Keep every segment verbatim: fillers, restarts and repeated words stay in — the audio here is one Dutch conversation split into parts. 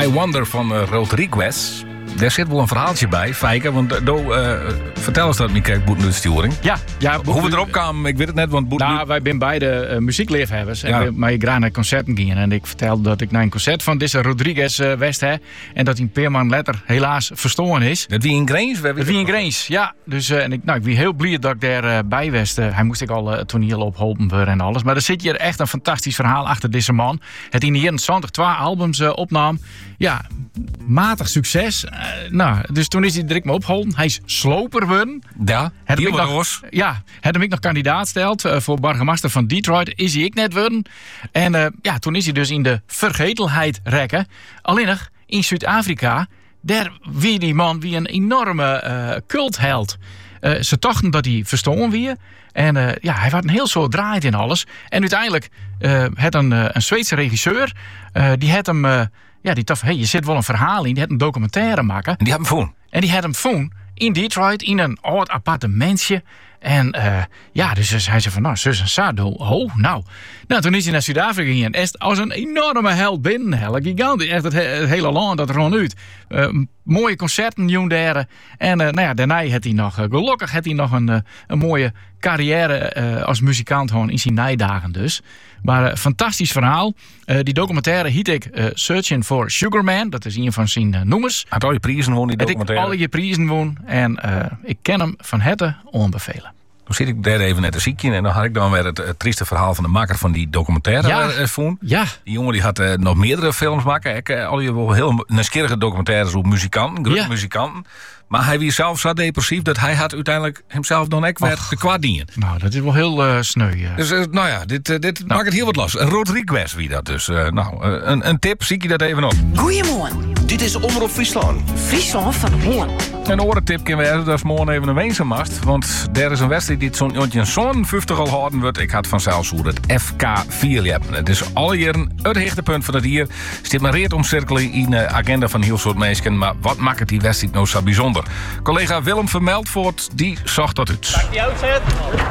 I Wonder van uh, Rodriguez. Daar zit wel een verhaaltje bij, Fijke. Want uh, do, uh, vertel eens dat, Mieke, Boet de sturing. Ja, ja. Hoe we erop kwamen, ik weet het net. Want Boet nou, wij zijn beide uh, muziekliefhebbers. Ja. En we maar graag naar concerten gingen. En ik vertelde dat ik naar een concert van deze Rodriguez uh, West heb. En dat hij een paar maanden later helaas verstoren is. Dat wie in Grains? Dat wie in Grains, ja. Dus uh, en ik, nou, ik ben heel blij dat ik daar uh, bij was. Uh, hij moest ik al uh, het toneel opholpen worden en alles. Maar er zit hier echt een fantastisch verhaal achter deze man. Het in de jaren twintig twee albums uh, opnam. Ja, matig succes. Uh, nou, dus toen is hij direct me opgeholpen. Hij is sloper geworden. Ja, had hier ik nog, was. Ja, had hem ik nog kandidaat steld uh, voor burgemeester van Detroit. Is hij ik net worden. En uh, ja, toen is hij dus in de vergetelheid rekken. Alleen nog in Zuid-Afrika. Daar wie die man wie een enorme uh, cultheld. Uh, ze dachten dat hij verstoren weer. En uh, ja, hij was een heel soort draait in alles. En uiteindelijk uh, had een, uh, een Zweedse regisseur. Uh, die had hem... Uh, Ja, die dacht, hey, je zit wel een verhaal in. Die had een documentaire maken. En die had hem voon. En die had hem voon in Detroit, in een oud appartementje. En uh, ja, dus hij zei van, nou, zus en zo, ho, nou. Nou, toen is hij naar Zuid-Afrika gegaan. Echt als een enorme held binnen. Hele gigantisch. Echt het, het hele land dat er gewoon uit. Uh, mooie concerten, jong daar. En uh, nou ja, daarna had hij nog, uh, gelukkig had hij nog een, uh, een mooie carrière uh, als muzikant gewoon in zijn nijdagen dus. Maar uh, fantastisch verhaal. Uh, die documentaire hiet ik uh, Searching for Sugar Man. Dat is een van zijn uh, noemers. Had al je prijzen won die documentaire. Had ik al je prijzen won. En uh, ik ken hem van harte onbevelen. Toen zit ik daar even net te ziekje en dan had ik dan weer het, het trieste verhaal van de maker van die documentaire ja. uh, voen. Ja. Die jongen die had uh, nog meerdere films maken. Ik, uh, al die wel heel nieuwsgierige documentaires op muzikanten, grote ja. muzikanten. Maar hij was zelf zo depressief dat hij had uiteindelijk hemzelf dan ook weer te kwaad dienen. Nou, dat is wel heel uh, sneu. Uh. Dus uh, nou ja, dit, uh, dit nou. maakt het heel wat lastig. Rodriguez wie dat dus. Uh, nou, uh, een, een tip, zie ik je dat even op. Goedemorgen. Dit is Omroep Friesland. Friesland van Hoorn. Een andere tip kan weer, dat is morgen even een Weensemast. Want er is een wedstrijd die zo'n jontje zo'n vijftig al houden wordt. Ik had vanzelfs hoe het F K vier hebben. Het is alle jaren het hoogtepunt van het hier. Stipt maar reed omcirkelen in de agenda van heel soort mensen. Maar wat maakt die wedstrijd nou zo bijzonder? Collega Willem Vermeldvoort, die zag dat uit. Pak die uitzet.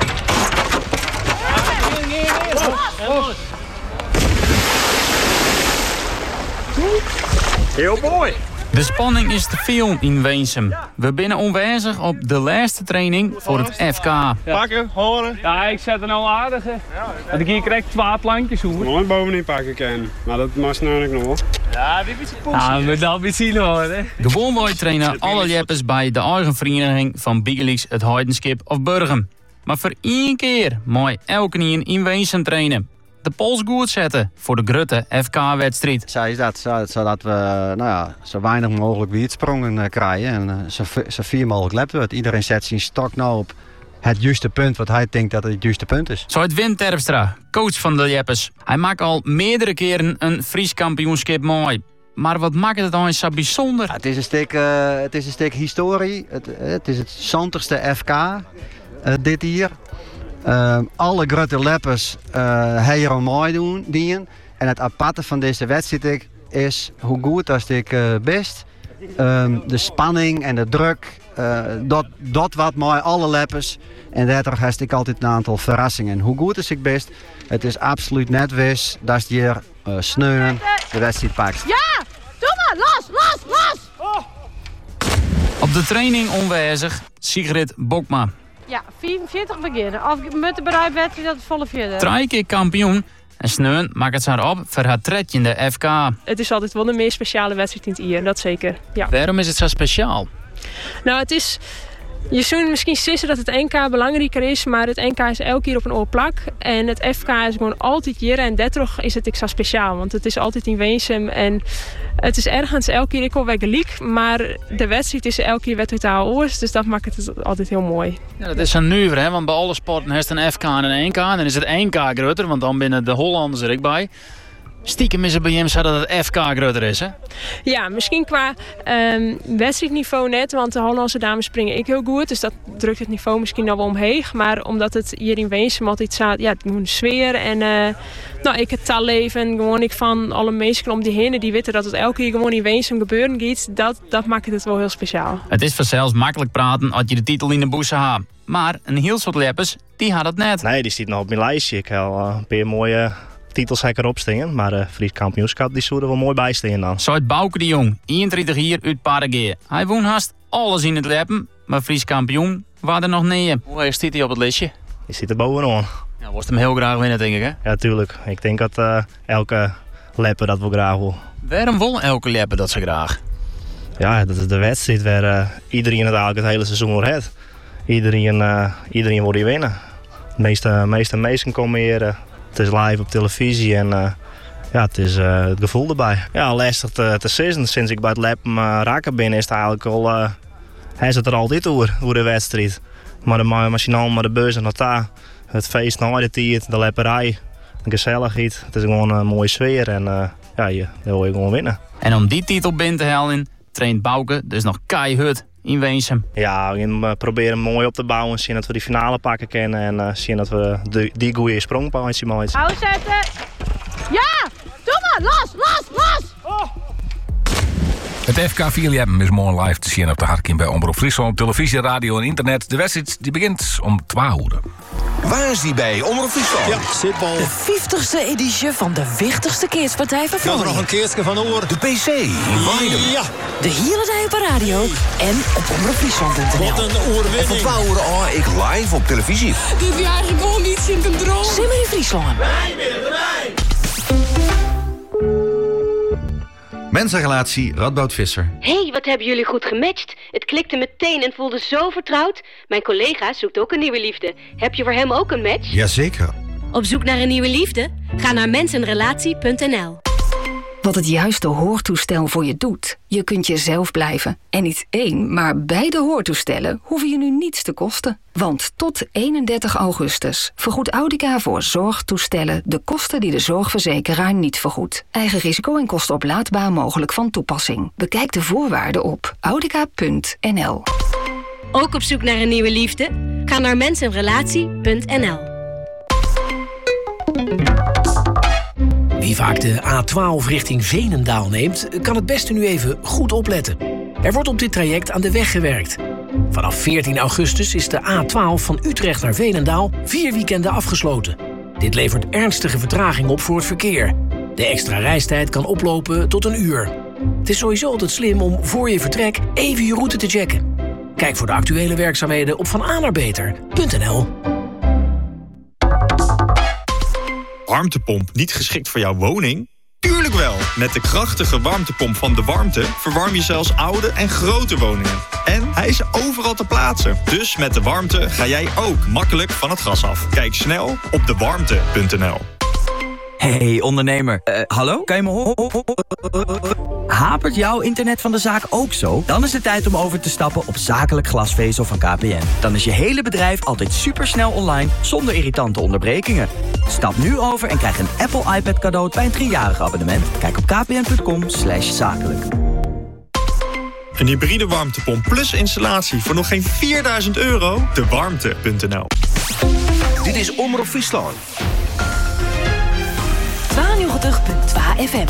Heel mooi. De spanning is te veel in Weensum. We zijn onwijzig op de laatste training voor het F K. Ja. Pakken, horen. Ja, ik zet er nou aardig. Want ik hier krijg twee plankjes hoor. Mooi bovenin pakken kan. Maar dat mag nou nog wel. Ja, dit is een poes. Nou, we dat weer zien hoor. Gewoon wij trainen alle jeppers bij de eigen vereniging van Biggelix het Heidenskip of Burgum. Maar voor één keer mooi elke keer in Weensum trainen. De pols goed zetten voor de grote F K-wedstrijd. Zij is dat, zodat we nou ja, zo weinig mogelijk wierdsprongen krijgen en uh, zo, zo veel mogelijk lept wordt. Iedereen zet zijn stok nou op het juiste punt wat hij denkt dat het het juiste punt is. Zo het Wim Terpstra, coach van de Jeppers. Hij maakt al meerdere keren een Fries kampioenschap mooi. Maar wat maakt het dan zo bijzonder? Ja, het, is een stuk, uh, het is een stuk historie. Het, het is het zantigste F K uh, dit hier. Uh, alle grote leppers uh, hier al mooi doen, dienen. En het aparte van deze wedstrijd is hoe goed als ik uh, best. Um, de spanning en de druk, uh, dat, dat wat mooi alle leppers. En daardoor heb ik altijd een aantal verrassingen. Hoe goed is ik best? Het is absoluut net wis dat je hier uh, sneuwen de wedstrijd pakt. Ja, doe maar, los, los, los! Oh. Op de training onwijzig Sigrid Bokma. Ja, vierenveertig beginnen. Of met de bereid wedstrijd dat volle vierde. Drie keer kampioen. En Sneun maakt het zo op voor haar tredje F K. Het is altijd wel een meer speciale wedstrijd in het I R, dat zeker. Ja. Waarom is het zo speciaal? Nou, het is... Je zult misschien sissen dat het N K belangrijker is, maar het N K is elke keer op een oor plak. En het F K is gewoon altijd hier en daardoor is het extra speciaal. Want het is altijd in Weensum en het is ergens elke keer ik wel weer gelijk. Maar de wedstrijd is elke keer weer totaal oors, dus dat maakt het altijd heel mooi. Ja, dat is een nuver, hè? Want bij alle sporten heeft een F K en een N K. En dan is het N K groter, want dan binnen de Hollanders er ik bij. Stiekem is het bij hem zo dat het F K groter is, hè? Ja, misschien qua um, wedstrijdniveau net, want de Hollandse dames springen ik heel goed. Dus dat drukt het niveau misschien nog wel omheen. Maar omdat het hier in Weensum altijd staat, ja, gewoon sfeer en uh, nou, ik het talleven en gewoon ik van alle mensen om die heen die weten dat het elke keer gewoon in Weensum gebeuren gaat, dat, dat maakt het wel heel speciaal. Het is vanzelfs makkelijk praten als je de titel in de boeze hebt. Maar een heel soort leppers, die had het net. Nee, die zit nog op mijn lijstje. Ik heb al een paar mooie titels hekker opstaan. Maar de Fries kampioenschap die zou er wel mooi bij staan dan. Zo uit Bouke de Jong, eenentwintig jaar uit Paraguay. Hij won haast alles in het leppen, maar Fries kampioen waren er nog niet. Hoe is hij op het lijstje? Je zit er bovenaan. Ja, was hem heel graag winnen, denk ik, hè? Ja, tuurlijk. Ik denk dat uh, elke lepper dat wel graag wil. Waarom wil elke lepper dat ze graag? Ja, dat is de wedstrijd waar uh, iedereen het eigenlijk het hele seizoen door heeft. Iedereen, uh, iedereen wil hier winnen. De meeste, meeste mensen komen hier. Uh, het is live op televisie en uh, ja, het is uh, het gevoel erbij. Ja, lastig te, te zien. Sinds ik bij het leppen uh, raken ben, is het eigenlijk al... Uh, hij zit er altijd door, door de wedstrijd. Maar de machinaal, maar de beurs en dat daar. Het feest na de tijd, de lepperij, de gezelligheid. Het is gewoon een mooie sfeer en uh, ja, je, daar wil je gewoon winnen. En om die titel binnen te halen, traint Bouke dus nog keihard in Weensum. Ja, we proberen mooi op te bouwen. Zien dat we die finale pakken kunnen en uh, zien dat we die, die goede sprongpaardje maken. Uitzetten. Ja! Doe maar! Los! Los! Los! Oh. Het F K vier is morgen live te zien op de Harkin bij Omroep Friesland, televisie, radio en internet. De wedstrijd die begint om twee uur. Waar is die bij Omroep Friesland? Ja, zitbal. De vijftigste editie van de wichtigste keerspartij van Kan er nog een keertje van oor. De P C in Weidem. Ja. De hele dag op de radio en op omroep friesland punt n l. Wat een oorwinning. En voor twee uur oh, ik live op televisie. Dit is eigenlijk gewoon niet in controle. Simmer in Friesland. Wij willen erbij. Mensenrelatie Radboud Visser. Hey, wat hebben jullie goed gematcht? Het klikte meteen en voelde zo vertrouwd. Mijn collega zoekt ook een nieuwe liefde. Heb je voor hem ook een match? Jazeker. Op zoek naar een nieuwe liefde? Ga naar mensenrelatie punt n l. Wat het juiste hoortoestel voor je doet. Je kunt jezelf blijven. En niet één, maar beide hoortoestellen hoeven je nu niets te kosten. Want tot eenendertig augustus vergoedt Audica voor zorgtoestellen de kosten die de zorgverzekeraar niet vergoedt. Eigen risico en kosten oplaadbaar mogelijk van toepassing. Bekijk de voorwaarden op audica punt n l. Ook op zoek naar een nieuwe liefde? Ga naar mensenrelatie punt n l. Wie vaak de A twaalf richting Veenendaal neemt, kan het beste nu even goed opletten. Er wordt op dit traject aan de weg gewerkt. Vanaf veertien augustus is de A twaalf van Utrecht naar Veenendaal vier weekenden afgesloten. Dit levert ernstige vertraging op voor het verkeer. De extra reistijd kan oplopen tot een uur. Het is sowieso altijd slim om voor je vertrek even je route te checken. Kijk voor de actuele werkzaamheden op van a naar beter punt n l. Warmtepomp niet geschikt voor jouw woning? Tuurlijk wel! Met de krachtige warmtepomp van De Warmte verwarm je zelfs oude en grote woningen. En hij is overal te plaatsen. Dus met De Warmte ga jij ook makkelijk van het gas af. Kijk snel op de warmte punt n l. Hey ondernemer, uh, hallo? Kan je me horen? Hapert jouw internet van de zaak ook zo? Dan is het tijd om over te stappen op zakelijk glasvezel van K P N. Dan is je hele bedrijf altijd supersnel online, zonder irritante onderbrekingen. Stap nu over en krijg een Apple iPad cadeau bij een driejarig abonnement. Kijk op kpn punt com slash zakelijk. Een hybride warmtepomp plus installatie voor nog geen vierduizend euro? de warmte punt n l. Dit is Omroep Friesland. tweeënnegentig punt twee F M.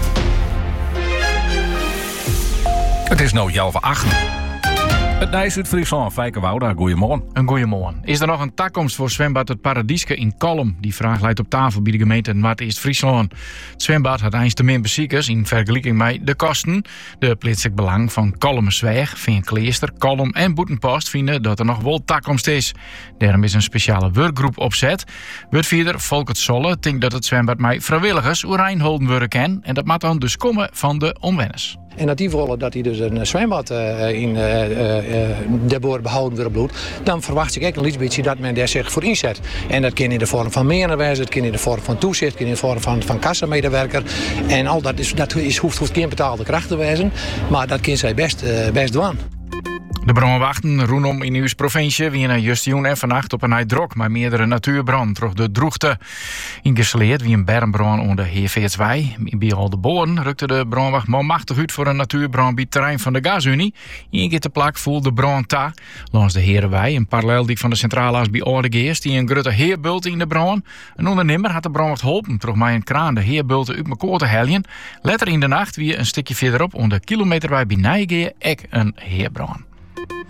Het is nou half acht. Het Nijs uit Friesland, Fijke Wouda, goeiemorgen. Een goeiemorgen. Is er nog een toekomst voor zwembad Het Paradieske in Kolm? Die vraag leidt op tafel bij de gemeente Noord-East-Friesland. Het zwembad had eens te min bezoekers in vergelijking met de kosten. De plaatselijk belang van Kolmensweg, Veen Kleester, Kolm en Boetenpost vinden dat er nog wel toekomst is. Daarom is een speciale werkgroep opzet. Wordvierder Volkert Zolle denkt dat het zwembad met vrijwilligers Oerijnholden worden kan. En dat moet dan dus komen van de omwenners. En dat die willen dat hij dus een zwembad uh, in uh, uh, de boer behouden weer bloed, dan verwacht ik ook een beetje dat men daar zich voor inzet. En dat kan in de vorm van mener wezen, dat kan in de vorm van toezicht, dat kan in de vorm van, van kassamedewerker. En al dat, is, dat is, hoeft, hoeft geen betaalde kracht te wezen, maar dat kan zij best, uh, best doen. De brandwachten rondom in uw provincie wienen justion en vannacht op een uitdrok met meerdere natuurbrand door de droegte. Ingestaleerd wie een bermbrand onder Heerveertswei. Bij al de boren rukte de brandwacht manmachtig uit voor een natuurbrand bij het terrein van de Gasunie. Eén keer te plak voelde de brand ta. Langs de Herenwei, een paralleldiek van de centrale bij Oudegeest, die een grote heerbult in de brand. Een ondernemer had de brandwacht geholpen terug met een kraan de heerbulten uit elkaar te heljen. Later in de nacht wie een stukje verderop onder kilometer bij Nijgeer ek een heerbrand.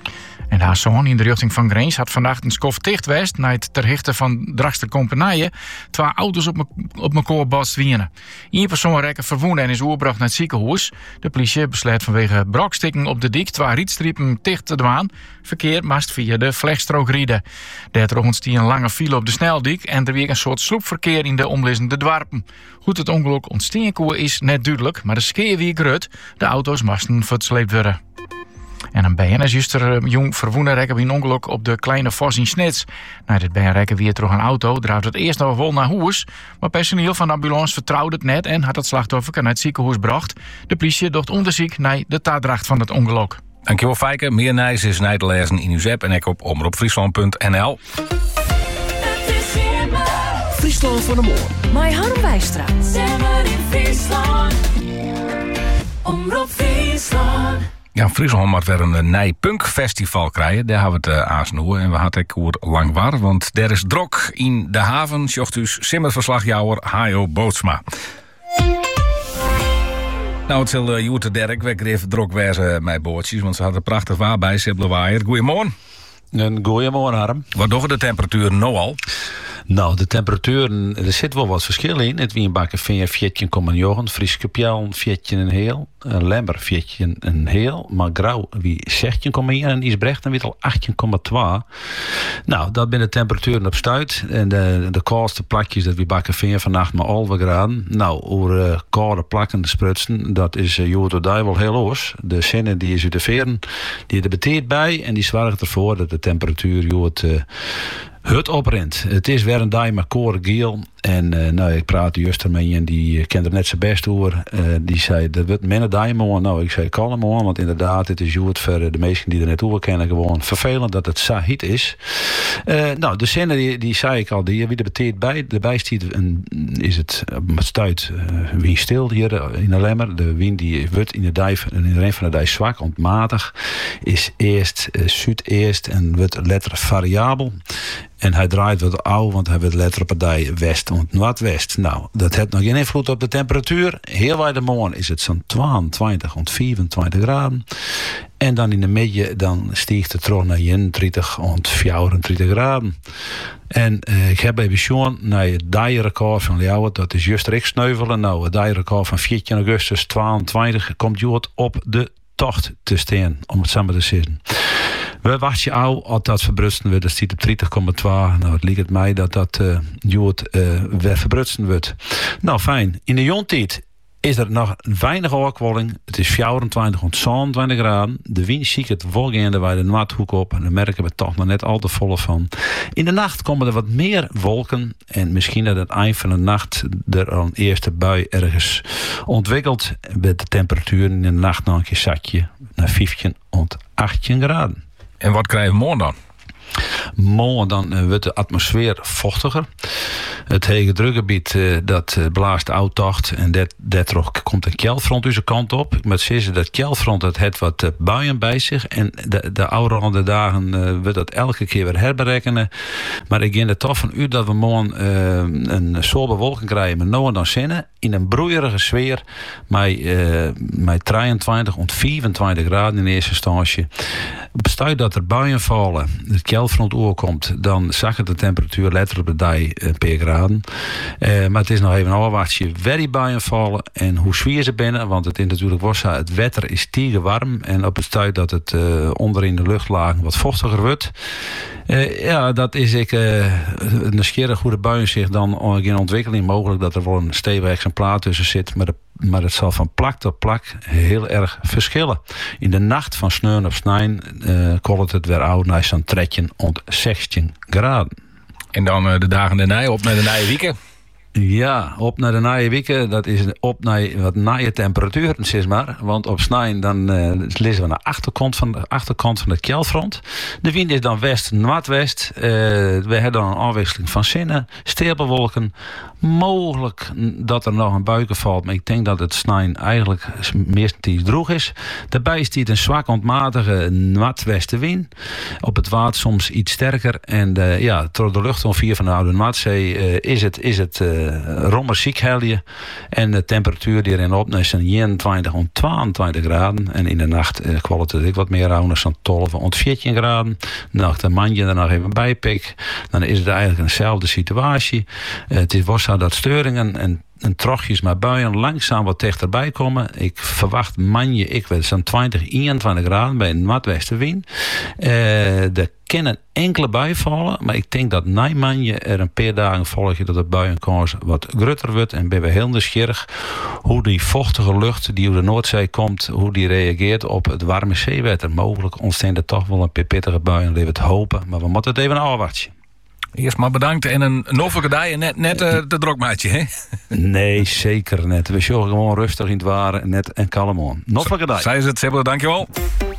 En haar zoon in de richting van Greens had vandaag een skof dicht west naar het terhichten van Dragster Compagnie twee auto's op elkaar botst wienen. Eén persoon rekken verwoond en is oorbracht naar het ziekenhuis. De politie besluit vanwege brokstikken op de dik twee rietstriepen dicht te doen. Verkeer moest via de vlechtstrook rijden. Daardoor ontstond een lange file op de sneldik en er weer een soort sloepverkeer in de omliggende dorpen. Hoe het ongeluk ontstaan is net duidelijk, maar de skeer weer grut. De auto's moesten versleept worden. En een B N S juist er jong verwoende rekken bij een ongeluk op de kleine Vos in Snits. Na dit B N rekken weer terug een auto, draaide het eerst nog wel naar huis. Maar personeel van de ambulance vertrouwde het net en had het slachtoffer naar het ziekenhuis gebracht. De politie docht onderzoek naar de taatdracht van het ongeluk. Dankjewel Fijke. Meer nieuws is na te lezen in uw app en ook op omroepfriesland punt n l. Friesland van de Moor. Mijn Harm Wijstra. Zemmer in Friesland. Omroep Friesland. Ja, Friesland moet weer een nieuw punkfestival krijgen. Daar hebben we het uh, aansnoeien. En we hadden het ook lang war, want er is drok in de haven. Zocht dus simmerverslagjouwer Hajo Bootsma. Nou, het zal uh, Joete Derk weggeven drok wezen met bootjes, want ze hadden prachtig waar bij Sibblewaaier. Goedemorgen. Een goeiemorgen, Harm. Wat doen de temperaturen nou al? Nou, de temperaturen, er zit wel wat verschil in. Het wie een bakken veertien komma negen, Frieske Pjal veertien en heel, Lember veertien en heel, maar Grauw wie zestien komma één en Isbrecht dan weer al achttien komma twee. Nou, dat zijn de temperaturen op stuit. En de, de koudste plakjes dat we bakken veer vannacht maar halve graden. Nou, over uh, koude plakken de sprutsen, dat is uh, Jood Dij wel heel los. De zinnen die is uit de veren, die er beteert bij en die zorgt ervoor dat de temperatuur Jood uh, het oprent. Het is weer een dag met koren geel. En uh, nou, ik praatte juist ermee en die uh, kende er net zijn best over. Uh, die zei, dat wordt minder dag morgen. Nou, ik zei, kalm morgen, want inderdaad, het is goed voor de meesten die er net over kennen gewoon vervelend dat het zo heet is. Uh, nou, de zinnen, die, die zei ik al, die wie er beteert bij. Erbij stiet en is het met stuit uh, wind stil hier in de Lemmer. De wind die wordt in de dijf, in de reen van de dij zwak, ontmatig. Is eerst uh, zuid-eerst en wordt letterlijk variabel. En hij draait wat oud, want hij wordt letterlijk op de west en noordwest. Nou, dat heeft nog geen invloed op de temperatuur. Heel bij de morgen is het zo'n tweeëntwintig tot vierentwintig graden. En dan in de midden dan stijgt het terug naar eenendertig tot vierendertig graden. En uh, ik heb even gezien naar het dijrecord van Ljouwert. Dat is juist rechts sneuvelen. Nou, het dijrecord van veertien augustus tweeëntwintig komt juist op de tocht te staan, om het samen te zitten. We wachten al als dat verbrutsen wordt. Dat stiet op dertig komma twee. Nou, het lijkt het mij dat dat uh, jood uh, weer verbrutsen wordt. Nou, fijn. In de jontijd is er nog weinig opkwolling. Het is vierentwintig tot zevenentwintig graden. De wind ziet het volgaande bij de noordhoek op. En daar merken we toch nog net al te volle van. In de nacht komen er wat meer wolken. En misschien dat het eind van de nacht er een eerste bui ergens ontwikkelt. Met de temperatuur in de nacht nog een keer zakje naar vijftien tot achttien graden. En wat krijgen we morgen dan? Morgen dan uh, wordt de atmosfeer vochtiger. Het hege drukgebied uh, dat uh, blaast oud-tocht en dat, dat komt een kjeldfront onze kant op. Ik moet zeggen dat kjeldfront dat heeft wat uh, buien bij zich en de, de oude dagen uh, wordt dat elke keer weer herberekenen. Maar ik ging er toch van u dat we morgen uh, een soort bewolking krijgen met nou en dan zinnen in een broeierige sfeer met, uh, met drieëntwintig tot vierentwintig graden in eerste instantie. Besluit dat er buien vallen, het kjeldfront oorkomt, dan zag het de temperatuur letterlijk op de dag uh, per graden. Uh, maar het is nog even een afwachtje waar die buien vallen en hoe zwier ze binnen, want het is natuurlijk was het wetter is tegen warm en op het stuit dat het uh, onder in de luchtlagen wat vochtiger wordt. Uh, ja, dat is ik uh, een nieuwsgierig goede buien zich dan geen ontwikkeling mogelijk dat er wel een stevig exemplaar tussen zit, maar de Maar het zal van plak tot plak heel erg verschillen. In de nacht van sneun op snijn uh, kolt het weer oud naar zo'n dertien tot zestien graden. En dan uh, de dagen daarna op naar de nieuwe weken. Ja, op naar de naaie weken. Dat is op naar wat naaie temperaturen, zeg maar. Want op snijn dan uh, lezen we naar de achterkant van de achterkant van het kjeldfront. De wind is dan west-noordwest. Uh, we hebben dan een afwisseling van zinnen, steelbewolken. Mogelijk dat er nog een buiken valt, maar ik denk dat het snijn eigenlijk meestal droog is. Daarbij is het een zwak ontmatige noordwestenwind. Op het water soms iets sterker. En uh, ja, door de lucht om vier van de Oude Noordzee uh, is het, is het uh, uh, rommer ziek helje. En de temperatuur die erin op is eenentwintig tot tweeëntwintig graden. En in de nacht uh, kwaliteit ik wat meer aan, zo'n twaalf tot veertien graden. Nacht een mandje er nog even bij pik. Dan is het eigenlijk eenzelfde situatie. Uh, het is wel zo dat steuringen en en trogjes maar buien langzaam wat dichterbij komen. Ik verwacht manje, ik weet zo'n twintig, eenentwintig graden bij een noordwestenwind. Uh, er kunnen enkele buien vallen, maar ik denk dat na manje er een paar dagen volgen dat de buienkans wat grutter wordt. En ben we heel nieuwsgierig hoe die vochtige lucht die uit de Noordzee komt, hoe die reageert op het warme zeewater. Mogelijk ontstaan er toch wel een paar pittige buien, laten we het hopen. Maar we moeten het even afwachten. Eerst maar bedankt en een novige dag en net, net uh, de drokmaatje, hè? Nee, zeker net. We zullen gewoon rustig in het waren, net en kalm aan. Novige dag. Zij is het, Sibylle, dankjewel.